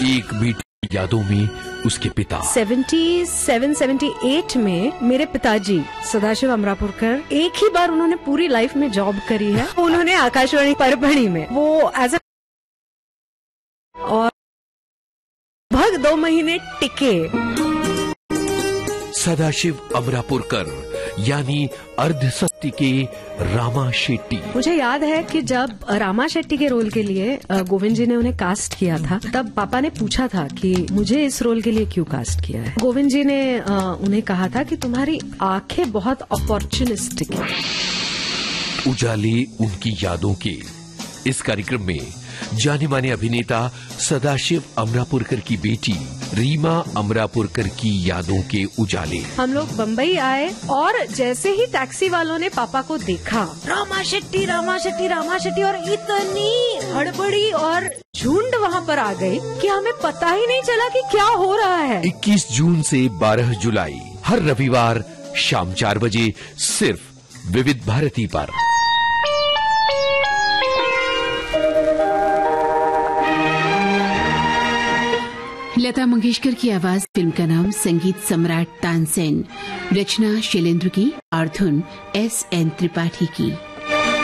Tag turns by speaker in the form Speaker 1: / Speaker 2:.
Speaker 1: एक बेटी की यादों में उसके पिता
Speaker 2: 77-78 में मेरे पिताजी सदाशिव अमरापुरकर एक ही बार उन्होंने पूरी लाइफ में जॉब करी है। उन्होंने आकाशवाणी परभणी में वो एज और लगभग 2 महीने टिके।
Speaker 1: सदाशिव अमरापुरकर यानी अर्धसत्य के रामा शेट्टी।
Speaker 2: मुझे याद है कि जब रामा शेट्टी के रोल के लिए गोविंद जी ने उन्हें कास्ट किया था, तब पापा ने पूछा था कि मुझे इस रोल के लिए क्यों कास्ट किया है। गोविंद जी ने उन्हें कहा था कि तुम्हारी आंखें बहुत अपॉर्चुनिस्टिक हैं।
Speaker 1: उजाले उनकी यादों के इस कार्यक्रम में जाने माने अभिनेता सदाशिव अमरापुरकर की बेटी रीमा अमरापुरकर की यादों के उजाले।
Speaker 2: हम लोग बम्बई आए और जैसे ही टैक्सी वालों ने पापा को देखा, रामा शेट्टी रामा शेट्टी रामा शेट्टी, और इतनी हड़बड़ी और झुंड वहाँ पर आ गई कि हमें पता ही नहीं चला कि क्या हो रहा है।
Speaker 1: 21 जून से 12 जुलाई हर रविवार शाम 4 बजे सिर्फ विविध भारती पर।
Speaker 3: लता मंगेशकर की आवाज, फिल्म का नाम संगीत सम्राट तानसेन, रचना शैलेंद्र की और धुन S.N. त्रिपाठी की।